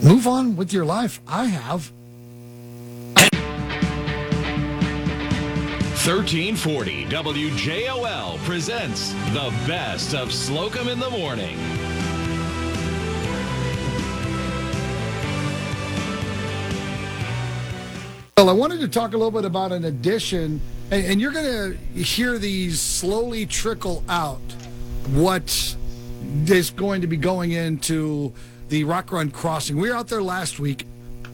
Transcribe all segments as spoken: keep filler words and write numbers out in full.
move on with your life. I have. thirteen forty W J O L presents the best of Slocum in the Morning. Well, I wanted to talk a little bit about an addition, and, and you're going to hear these slowly trickle out what is going to be going into the Rock Run Crossing. We were out there last week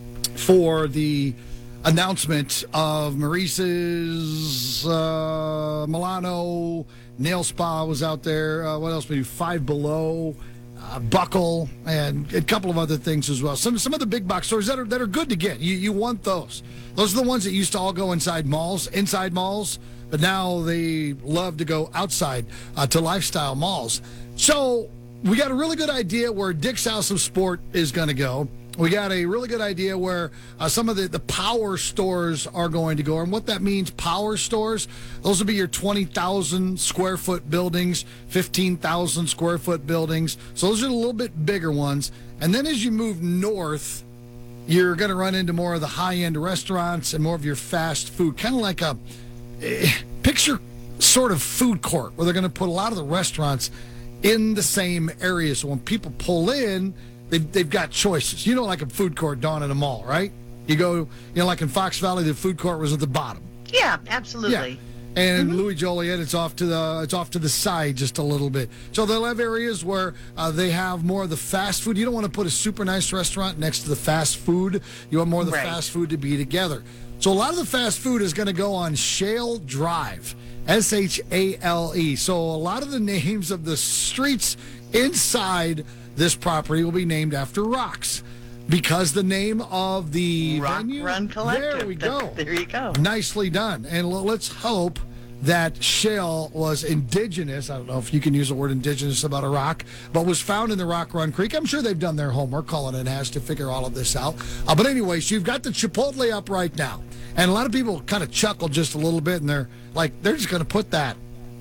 for the announcement of Maurice's uh, Milano Nail Spa was out there. Uh, what else we do? Five Below, uh, Buckle, and a couple of other things as well. Some some of the big box stores that are that are good to get. You you want those. Those are the ones that used to all go inside malls, inside malls, but now they love to go outside uh, to lifestyle malls. So we got a really good idea where Dick's House of Sport is going to go. We got a really good idea where uh, some of the, the power stores are going to go. And what that means, power stores, those will be your twenty thousand square foot buildings, fifteen thousand square foot buildings. So those are a little bit bigger ones. And then as you move north, you're going to run into more of the high-end restaurants and more of your fast food. Kind of like a eh, picture sort of food court where they're going to put a lot of the restaurants in the same area. So when people pull in, They've, they've got choices. You know, like a food court down in a mall, right? You go, you know, like in Fox Valley, the food court was at the bottom. Yeah, absolutely. Yeah. And Mm-hmm. Louis Joliet, it's off to the it's off to the side just a little bit. So they'll have areas where uh, they have more of the fast food. You don't want to put a super nice restaurant next to the fast food. You want more of the Right. fast food to be together. So a lot of the fast food is going to go on Shale Drive, S H A L E. So a lot of the names of the streets inside this property will be named after rocks because the name of the Rock venue. Run Collective. There we That- go. there you go. Nicely done. And l- let's hope that shale was indigenous. I don't know if you can use the word indigenous about a rock, but was found in the Rock Run Creek. I'm sure they've done their homework. Colin and has to figure all of this out. Uh, but anyway, so you've got the Chipotle up right now. And a lot of people kind of chuckle just a little bit, and they're like, they're just going to put that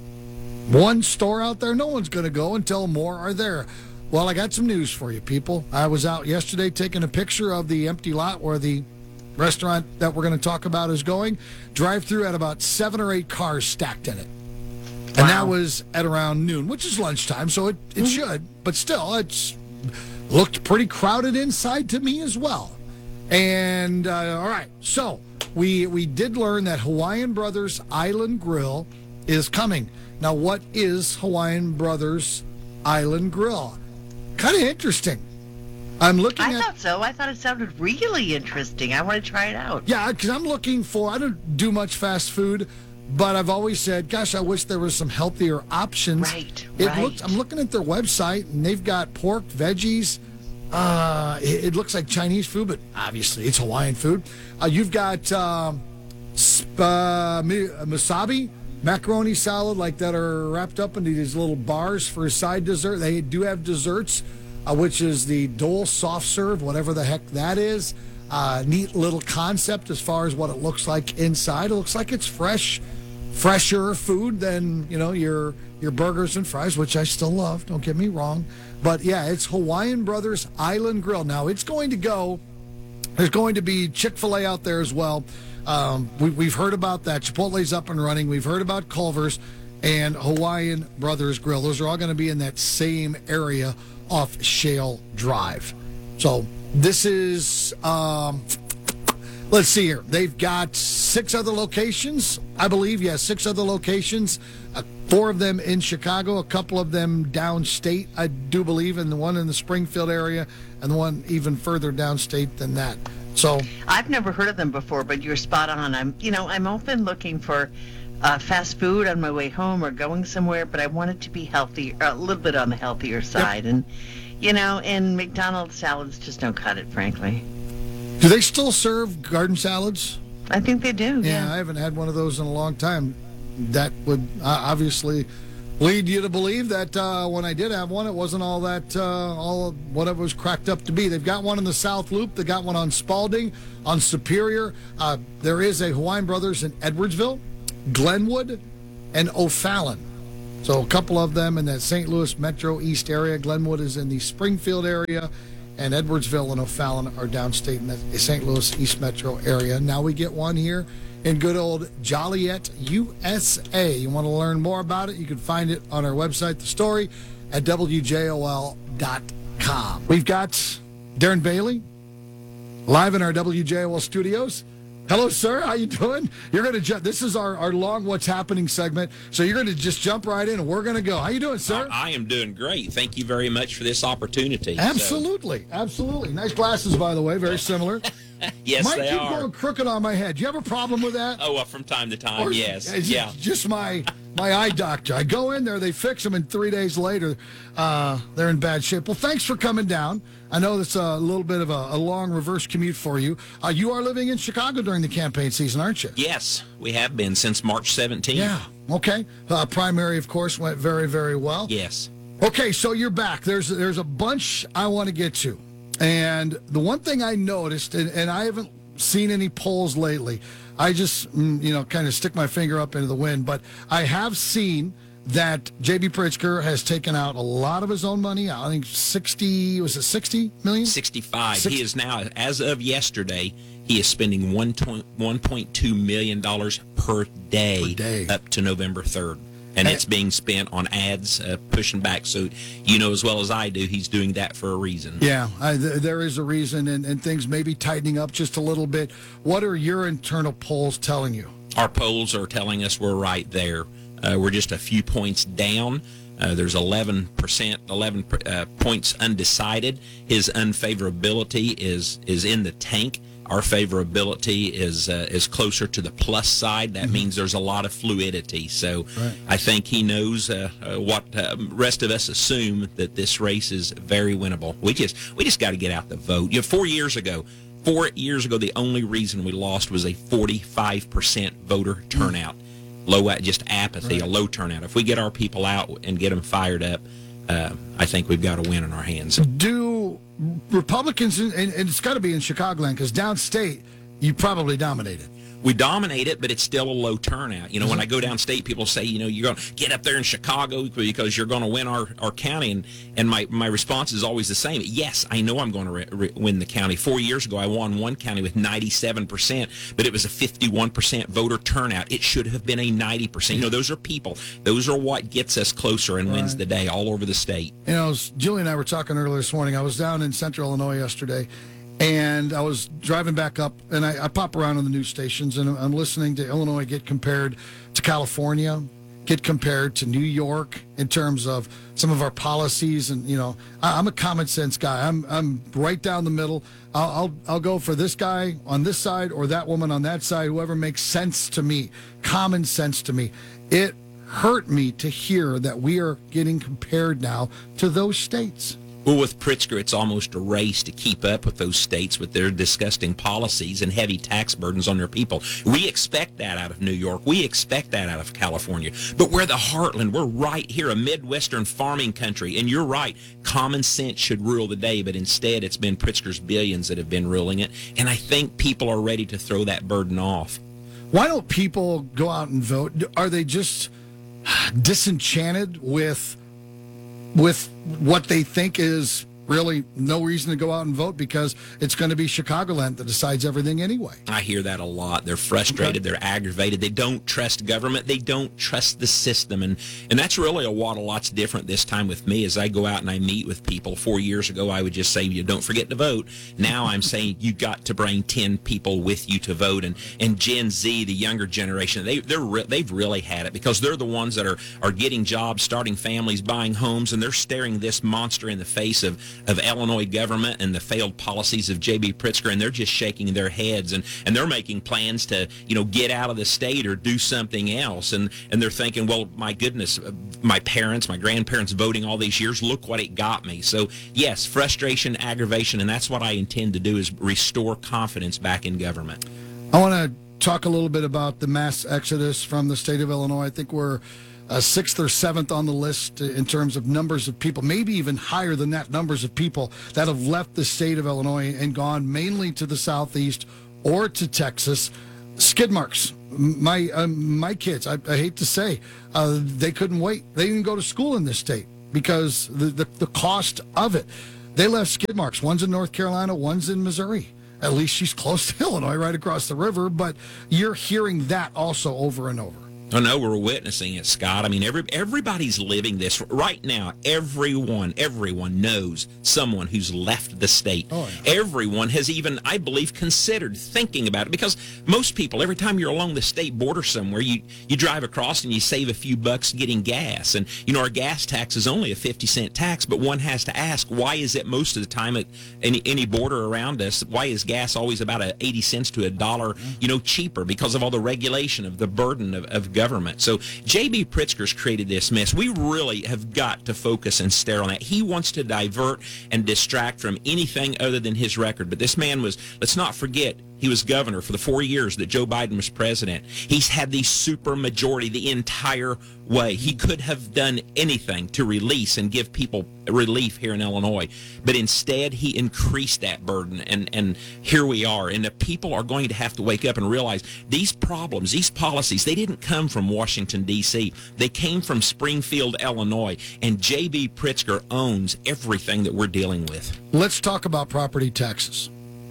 one store out there. No one's going to go until more are there. Well, I got some news for you, people. I was out yesterday taking a picture of the empty lot where the restaurant that we're going to talk about is going. Drive through at about seven or eight cars stacked in it. And Wow. that was at around noon, which is lunchtime, so it, it should. But still, it's looked pretty crowded inside to me as well. And, uh, all right, so we we did learn that Hawaiian Brothers Island Grill is coming. Now, what is Hawaiian Brothers Island Grill? Kind of interesting. I'm looking I at... thought so. I thought it sounded really interesting. I want to try it out. Yeah, because I'm looking for, I don't do much fast food, but I've always said, gosh, I wish there was some healthier options. Right, It right. looks, I'm looking at their website, and they've got pork, veggies. Uh, it, it looks like Chinese food, but obviously it's Hawaiian food. Uh, you've got um, sp- uh, mi- musabi, macaroni salad, like that are wrapped up into these little bars for a side dessert. They do have desserts, uh, which is the Dole soft serve, whatever the heck that is. Uh, neat little concept as far as what it looks like inside. It looks like it's fresh, fresher food than, you know, your your burgers and fries, which I still love. Don't get me wrong. But yeah, it's Hawaiian Brothers Island Grill. Now it's going to go. There's going to be Chick-fil-A out there as well. Um, we, we've heard about that. Chipotle's up and running. We've heard about Culver's and Hawaiian Brothers Grill. Those are all going to be in that same area off Shale Drive. So this is, um, let's see here. They've got six other locations, I believe. Yes, six other locations. Uh, four of them in Chicago, a couple of them downstate, I do believe, and the one in the Springfield area, and the one even further downstate than that. So I've never heard of them before, but you're spot on. I'm, you know, I'm often looking for uh, fast food on my way home or going somewhere, but I want it to be healthy, or a little bit on the healthier side. And, you know, and McDonald's salads just don't cut it, frankly. do they still serve garden salads? I think they do. Yeah, Yeah. I haven't had one of those in a long time. That would uh, obviously lead you to believe that uh, when I did have one, it wasn't all that, uh, all of what it was cracked up to be. They've got one in the South Loop. They got one on Spalding, on Superior. Uh, there is a Hawaiian Brothers in Edwardsville, Glenwood, and O'Fallon. So a couple of them in that Saint Louis Metro East area. Glenwood is in the Springfield area, and Edwardsville and O'Fallon are downstate in the Saint Louis East Metro area. Now we get one here in good old Joliet, U S A. You want to learn more about it? You can find it on our website, The Story, at W J O L dot com. We've got Darren Bailey live in our W J O L studios. Hello, sir. How you doing? You're going to ju- This is our, our long What's Happening segment, so you're going to just jump right in, and we're going to go. How you doing, sir? I, I am doing great. Thank you very much for this opportunity. Absolutely. So. Absolutely. Nice glasses, by the way. Very similar. Yes, Might they keep are. going crooked on my head. Do you have a problem with that? Oh, well, from time to time, Or yes. is it Yeah. just my my eye doctor. I go in there, they fix them, and three days later, uh, they're in bad shape. Well, thanks for coming down. I know that's a little bit of a, a long reverse commute for you. Uh, you are living in Chicago during the campaign season, aren't you? Yes, we have been since March seventeenth. Yeah. Okay. Uh, primary, of course, went very, very well. Yes. Okay, so you're back. There's there's a bunch I want to get to. And the one thing I noticed, and, and I haven't seen any polls lately, I just, mm, you know, kind of stick my finger up into the wind, but I have seen that J B. Pritzker has taken out a lot of his own money. I think sixty, was it sixty million? sixty-five. Six- He is now, as of yesterday, he is spending one point two million dollars per day, Per day. up to November third. And Hey. it's being spent on ads, uh, pushing back. So you know as well as I do, he's doing that for a reason. Yeah, I, th- there is a reason, and, and things may be tightening up just a little bit. What are your internal polls telling you? Our polls are telling us we're right there. Uh, we're just a few points down. Uh, there's eleven percent, eleven uh, points undecided. His unfavorability is is in the tank. Our favorability is uh, is closer to the plus side. That mm-hmm. means there's a lot of fluidity. So right. I think he knows uh, uh, what uh, rest of us assume, that this race is very winnable. We just we just got to get out the vote. You know, four years ago, four years ago, the only reason we lost was a forty-five percent voter turnout. Mm. Low, just apathy, right. a low turnout. If we get our people out and get them fired up, uh, I think we've got a win in our hands. Do Republicans, and, and it's got to be in Chicagoland, because downstate, you probably dominated. We dominate it, but it's still a low turnout. You know, when I go downstate, people say, you know, you're going to get up there in Chicago because you're going to win our, our county. And, and my, my response is always the same. Yes, I know I'm going to re- re- win the county. Four years ago, I won one county with ninety-seven percent, but it was a fifty-one percent voter turnout. It should have been a ninety percent. You know, those are people. Those are what gets us closer and wins Right. the day all over the state. You know, Julie and I were talking earlier this morning. I was down in central Illinois yesterday, and I was driving back up, and I, I pop around on the news stations, and I'm listening to Illinois get compared to California, get compared to New York in terms of some of our policies. And, you know, I, I'm a common sense guy. I'm I'm right down the middle. I'll, I'll I'll go for this guy on this side or that woman on that side, whoever makes sense to me, common sense to me. It hurt me to hear that we are getting compared now to those states. Well, with Pritzker, it's almost a race to keep up with those states with their disgusting policies and heavy tax burdens on their people. We expect that out of New York. We expect that out of California. But we're the heartland. We're right here, a Midwestern farming country. And you're right, common sense should rule the day, but instead it's been Pritzker's billions that have been ruling it. And I think people are ready to throw that burden off. Why don't people go out and vote? Are they just disenchanted with with what they think is really no reason to go out and vote, because it's going to be Chicagoland that decides everything anyway? I hear that a lot. They're frustrated. Okay. They're aggravated. They don't trust government. They don't trust the system. And and that's really a lot, a lot's different this time with me as I go out and I meet with people. Four years ago, I would just say, you don't forget to vote. Now I'm saying you got to bring ten people with you to vote. And, and Gen Z, the younger generation, they, they're re- they've really had it, because they're the ones that are, are getting jobs, starting families, buying homes, and they're staring this monster in the face of of Illinois government and the failed policies of J B. Pritzker, and they're just shaking their heads, and, and they're making plans to, you know, get out of the state or do something else. And, and they're thinking, well, my goodness, my parents, my grandparents voting all these years, look what it got me. So, yes, frustration, aggravation, and that's what I intend to do, is restore confidence back in government. I want to talk a little bit about the mass exodus from the state of Illinois. I think we're Uh, sixth or seventh on the list in terms of numbers of people, maybe even higher than that, numbers of people that have left the state of Illinois and gone mainly to the southeast or to Texas. Skid marks. My uh, my kids, I, I hate to say, uh, they couldn't wait. They didn't go to school in this state because the, the, the cost of it. They left skid marks. One's in North Carolina, one's in Missouri. At least she's close to Illinois, right across the river. But you're hearing that also over and over. Oh, no, we're witnessing it, Scott. I mean, every everybody's living this right now. Everyone, everyone knows someone who's left the state. Oh, yeah. Everyone has even, I believe, considered thinking about it, because most people, every time you're along the state border somewhere, you, you drive across and you save a few bucks getting gas. And, you know, our gas tax is only a fifty cent tax, but one has to ask, why is it most of the time at any, any border around us, why is gas always about a eighty cents to a dollar, you know, cheaper? Because of all the regulation, of the burden of, of government. Government. So J B. Pritzker's created this mess. We really have got to focus and stare on that. He wants to divert and distract from anything other than his record. But this man was, let's not forget, he was governor for the four years that Joe Biden was president. He's had the super majority the entire way. He could have done anything to release and give people relief here in Illinois. But instead, he increased that burden. And, and here we are. And the people are going to have to wake up and realize these problems, these policies, they didn't come from Washington, D C. They came from Springfield, Illinois. And J B. Pritzker owns everything that we're dealing with. Let's talk about property taxes.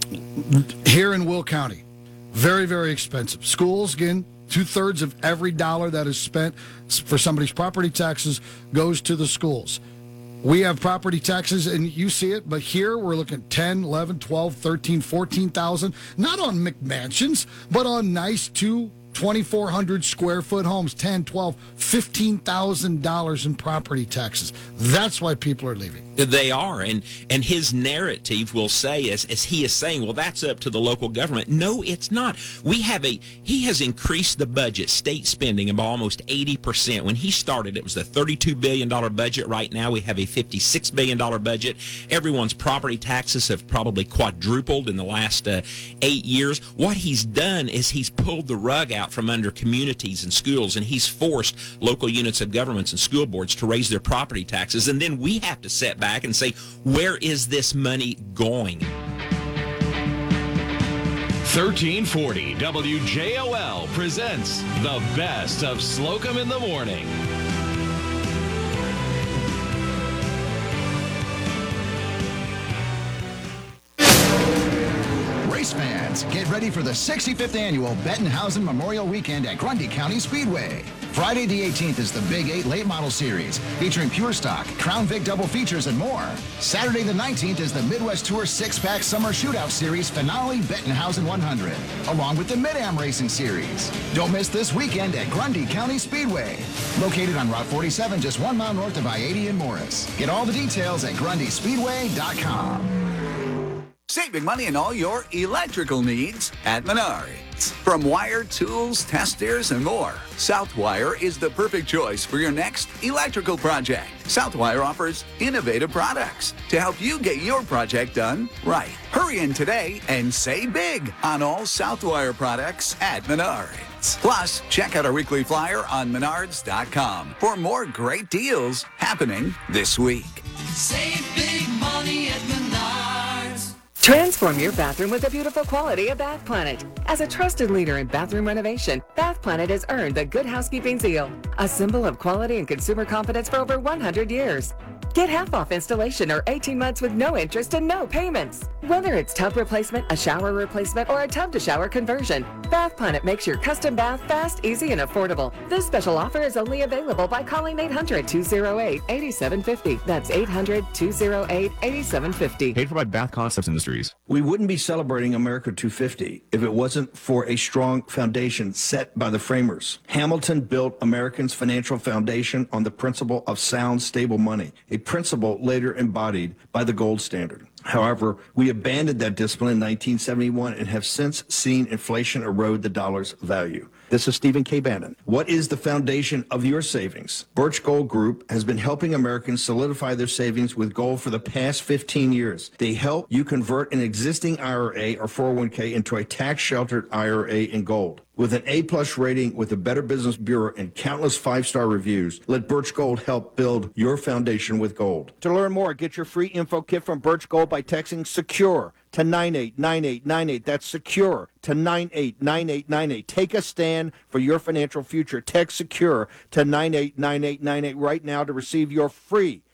Here in Will County, very, very expensive. Schools, again, two-thirds of every dollar that is spent for somebody's property taxes goes to the schools. We have property taxes, and you see it, but here we're looking at ten, eleven, twelve, thirteen, fourteen thousand, not on McMansions, but on nice two, twenty-four hundred square foot homes, ten, twelve, fifteen thousand dollars in property taxes. That's why people are leaving. They are, and and his narrative will say, as, as he is saying, well, that's up to the local government. No, it's not. We have a, he has increased the budget, state spending, by almost eighty percent. When he started, it was a thirty-two billion dollars budget. Right now, we have a fifty-six billion dollars budget. Everyone's property taxes have probably quadrupled in the last uh, eight years. What he's done is he's pulled the rug out from under communities and schools, and he's forced local units of governments and school boards to raise their property taxes. And then we have to set back and say, where is this money going? thirteen forty W J O L presents the best of Slocum in the Morning. Race fans, get ready for the sixty-fifth annual Bettenhausen Memorial Weekend at Grundy County Speedway. Friday the eighteenth is the Big Eight Late Model Series, featuring Pure Stock, Crown Vic double features, and more. Saturday the nineteenth is the Midwest Tour Six-Pack Summer Shootout Series Finale Bettenhausen one hundred, along with the Mid-Am Racing Series. Don't miss this weekend at Grundy County Speedway, located on Route forty-seven, just one mile north of I eighty in Morris. Get all the details at grundy speedway dot com. Saving money on all your electrical needs at Menards. From wire, tools, testers, and more, Southwire is the perfect choice for your next electrical project. Southwire offers innovative products to help you get your project done right. Hurry in today and save big on all Southwire products at Menards. Plus, check out our weekly flyer on menards dot com for more great deals happening this week. Save big money at Menards. Transform your bathroom with the beautiful quality of Bath Planet. As a trusted leader in bathroom renovation, Bath Planet has earned the Good Housekeeping seal, a symbol of quality and consumer confidence for over one hundred years. Get half off installation or eighteen months with no interest and no payments. Whether it's tub replacement, a shower replacement, or a tub to shower conversion, Bath Planet makes your custom bath fast, easy, and affordable. This special offer is only available by calling eight hundred, two oh eight, eight seven five oh. That's eight hundred, two oh eight, eight seven five oh. Paid for by Bath Concepts Industries. We wouldn't be celebrating America two fifty if it wasn't for a strong foundation set by the framers. Hamilton built Americans' financial foundation on the principle of sound, stable money, a principle later embodied by the gold standard. However, we abandoned that discipline in nineteen seventy-one and have since seen inflation erode the dollar's value. This is Stephen K. Bannon. What is the foundation of your savings? Birch Gold Group has been helping Americans solidify their savings with gold for the past fifteen years. They help you convert an existing I R A or four oh one k into a tax-sheltered I R A in gold. With an A-plus rating with the Better Business Bureau and countless five-star reviews, let Birch Gold help build your foundation with gold. To learn more, get your free info kit from Birch Gold by texting SECURE to nine eight nine eight nine eight. That's SECURE to nine eight nine eight nine eight. Take a stand for your financial future. Text SECURE to nine eight nine eight nine eight right now to receive your free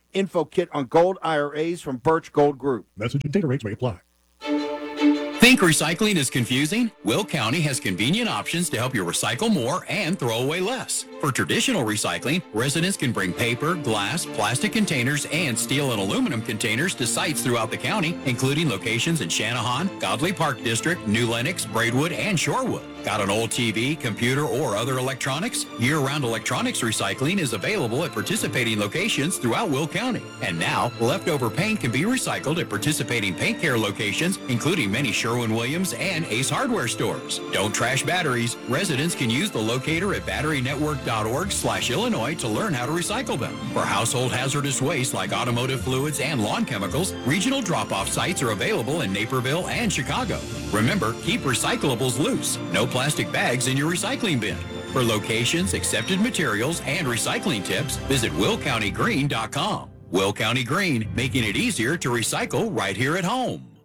info kit on gold I R As from Birch Gold Group. Message and data rates may apply. Think recycling is confusing? Will County has convenient options to help you recycle more and throw away less. For traditional recycling, residents can bring paper, glass, plastic containers, and steel and aluminum containers to sites throughout the county, including locations in Channahon, Godley Park District, New Lenox, Braidwood, and Shorewood. Got an old T V, computer, or other electronics? Year-round electronics recycling is available at participating locations throughout Will County. And now, leftover paint can be recycled at participating paint care locations, including many Sherwin-Williams and Ace Hardware stores. Don't trash batteries. Residents can use the locator at battery network dot org slash Illinois to learn how to recycle them. For household hazardous waste like automotive fluids and lawn chemicals, regional drop-off sites are available in Naperville and Chicago. Remember, keep recyclables loose. No plastic bags in your recycling bin. For locations, accepted materials, and recycling tips, visit will county green dot com. Will County Green, making it easier to recycle right here at home.